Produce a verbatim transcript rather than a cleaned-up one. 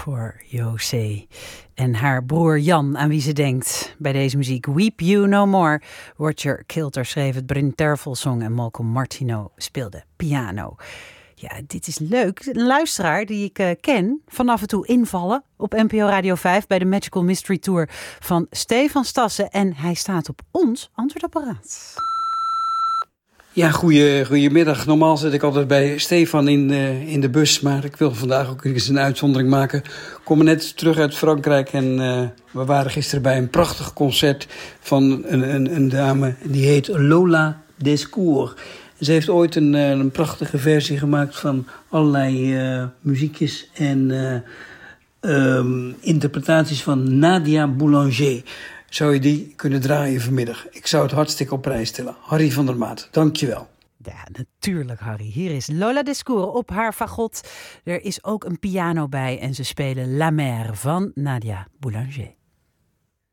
voor José en haar broer Jan, aan wie ze denkt bij deze muziek. Weep You No More. Roger Kilter schreef het, Bryn Terfel zong en Malcolm Martineau speelde piano. Ja, dit is leuk. Een luisteraar die ik uh, ken, van af en toe invallen op N P O Radio vijf bij de Magical Mystery Tour van Stefan Stassen. En hij staat op ons antwoordapparaat. Ja, goeie, goedemiddag. Normaal zit ik altijd bij Stefan in, uh, in de bus, maar ik wil vandaag ook eens een uitzondering maken. Ik kom net terug uit Frankrijk en uh, we waren gisteren bij een prachtig concert van een, een, een dame die heet Lola Descours. Ze heeft ooit een, een prachtige versie gemaakt van allerlei uh, muziekjes en uh, um, interpretaties van Nadia Boulanger. Zou je die kunnen draaien vanmiddag? Ik zou het hartstikke op prijs stellen. Harry van der Maat, dank je wel. Ja, natuurlijk Harry. Hier is Lola Descours op haar fagot. Er is ook een piano bij en ze spelen La Mer van Nadia Boulanger.